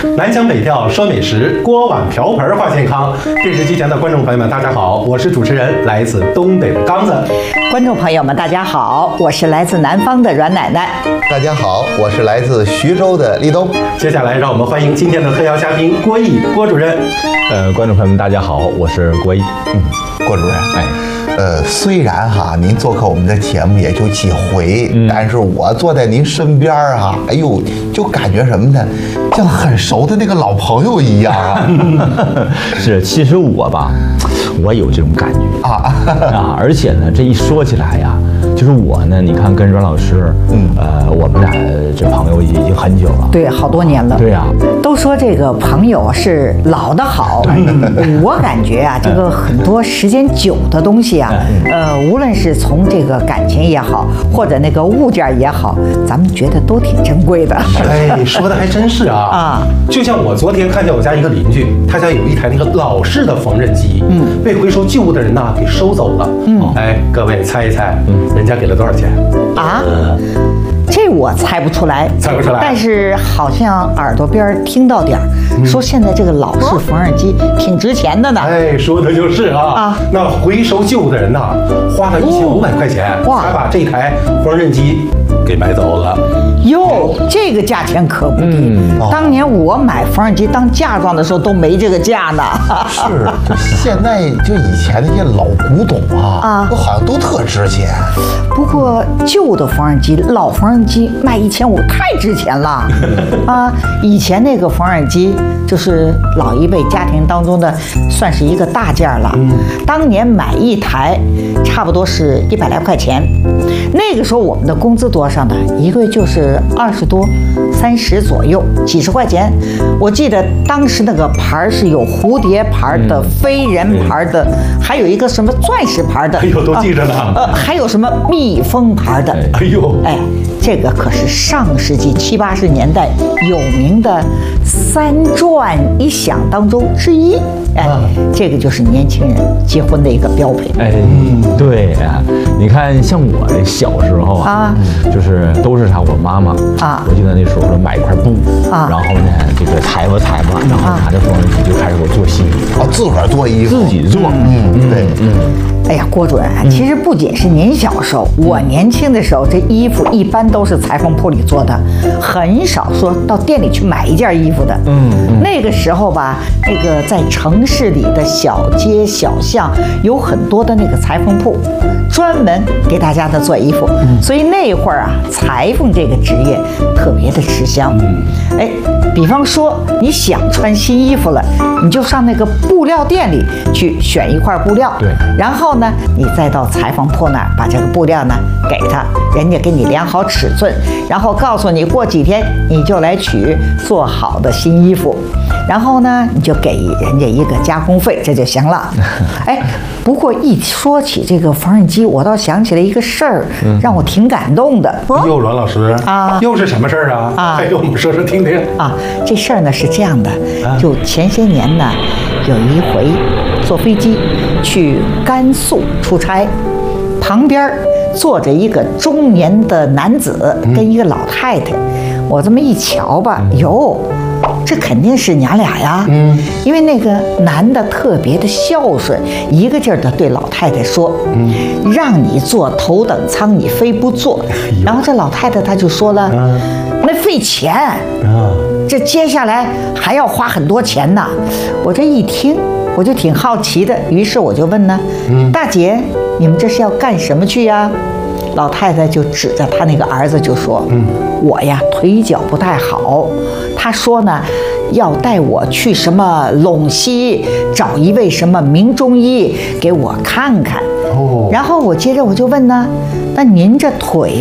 南腔北调说美食，锅碗瓢盆话健康。电视机前的观众朋友们，大家好，我是主持人，来自东北的刚子。 观众朋友们，大家好，我是来自南方的阮奶奶。 大家好，我是来自徐州的立冬。 接下来，让我们欢迎今天的特邀嘉宾郭毅郭主任。 观众朋友们，大家好，我是郭毅。 郭主任，虽然您做客我们的节目也就几回，但是我坐在您身边哎呦，就感觉什么呢，像很熟的那个老朋友一样啊。 是，其实我有这种感觉而且呢，这一说起来呀，就是我呢，你看跟阮老师，我们俩这朋友已经很久了， 对，好多年了。 对呀， 都说这个朋友是老的好，我感觉这个很多时间久的东西无论是从这个感情也好，或者那个物件也好，咱们觉得都挺珍贵的。 说的还真是就像我昨天看见我家一个邻居，他家有一台那个老式的缝纫机，被回收旧物的人给收走了。各位猜一猜，人家给了多少钱？ 这我猜不出来，但是好像耳朵边听到点儿，说现在这个老式缝纫机挺值钱的呢。 说的就是那回收旧物的人花了1500块钱，才把这台缝纫机给买走了。 哟，这个价钱可不低。当年我买缝纫机当嫁妆的时候都没这个价呢。 是，就现在就以前那些老古董都好像都特值钱。 不过旧的缝纫机、老缝纫机卖1500太值钱了以前那个缝纫机就是老一辈家庭当中的算是一个大件了。当年买一台差不多是100来块钱。那个时候我们的工资多少呢？一个月就是20多、30左右，几十块钱。我记得当时那个牌是有蝴蝶牌的、飞人牌的，还有一个什么钻石牌的， 都记着呢。 还有什么蜜蜂牌的。这个可是上世纪70、80年代有名的3转1响当中之一。这个就是年轻人结婚的一个标配。 对你看像我小时候就是都是我妈妈我记得那时候说买一块布然后呢这个裁吧，然后拿着缝纫机就开始给我做新衣服。 自个儿做衣服， 自己做。 哎呀，郭主任，其实不仅是您小时候，我年轻的时候，这衣服一般都是裁缝铺里做的，很少说到店里去买一件衣服的。那个时候吧，那个在城市里的小街小巷有很多的那个裁缝铺，专门给大家的做衣服。所以那会儿裁缝这个职业特别的吃香。比方说你想穿新衣服了，你就上那个布料店里去选一块布料，然后呢，你再到裁缝铺那儿把这个布料呢给他，人家给你量好尺寸，然后告诉你过几天你就来取做好的新衣服，然后呢你就给人家一个加工费，这就行了。不过一说起这个缝纫机，我倒想起来一个事儿，让我挺感动的。 阮老师又是什么事儿给我们说说听听。 这事儿呢是这样的，就前些年呢，有一回坐飞机去甘肃出差，旁边坐着一个中年的男子跟一个老太太。我这么一瞧吧，这肯定是娘俩呀。因为那个男的特别的孝顺，一个劲儿的对老太太说，让你坐头等舱你非不坐。然后这老太太她就说了，那费钱这接下来还要花很多钱呢。我这一听我就挺好奇的，于是我就问呢，大姐，你们这是要干什么去呀？老太太就指着他那个儿子就说，我呀腿脚不太好，他说呢要带我去什么陇西找一位什么名中医给我看看。然后我接着我就问呢，那您这腿